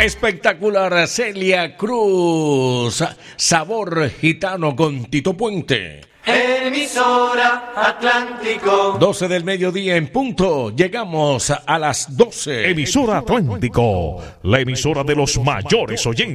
Espectacular Celia Cruz, Sabor Gitano con Tito Puente. Emisora Atlántico. 12 del mediodía en punto. Llegamos a las 12. Emisora Atlántico, la emisora de los mayores oyentes.